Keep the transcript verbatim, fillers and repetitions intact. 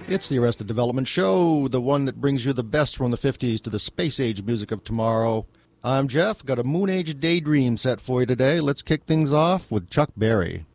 It's the Arrested Development Show, the one that brings you the best from the fifties to the space age music of tomorrow. I'm Jeff, got a Moon Age daydream set for you today. Let's kick things off with Chuck Berry.